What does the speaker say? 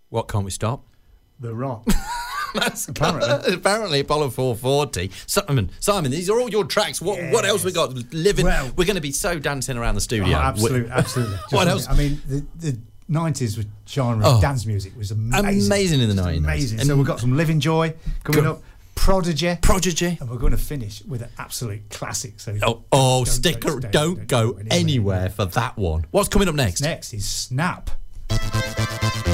What can't we stop? The Rock. That's Apparently. Apollo 440. Simon, these are all your tracks. What else we got? Living. Well, we're going to be so dancing around the studio. Absolutely. What else? I mean, the 90s genre of dance music was amazing. Amazing in the 90s. Amazing. So we've got some Living Joy coming up. Prodigy. And we're going to finish with an absolute classic. So don't go anywhere for that one. What's coming up next? Next is Snap.